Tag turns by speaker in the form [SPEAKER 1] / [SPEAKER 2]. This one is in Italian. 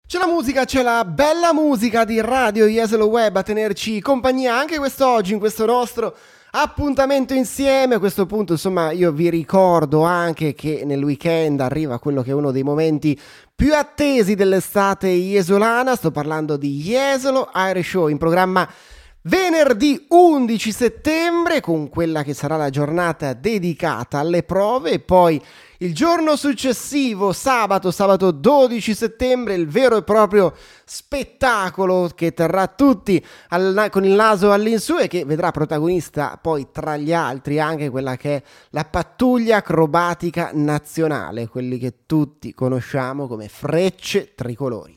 [SPEAKER 1] C'è la musica, c'è la bella musica di Radio Jesolo Web a tenerci compagnia anche quest'oggi in questo nostro appuntamento insieme. A questo punto, insomma, io vi ricordo anche che nel weekend arriva quello che è uno dei momenti più attesi dell'estate jesolana. Sto parlando di Jesolo Irish Show, in programma venerdì 11 settembre con quella che sarà la giornata dedicata alle prove, e poi il giorno successivo, sabato 12 settembre, il vero e proprio spettacolo che terrà tutti con il naso all'insù e che vedrà protagonista poi tra gli altri anche quella che è la pattuglia acrobatica nazionale, quelli che tutti conosciamo come Frecce Tricolori.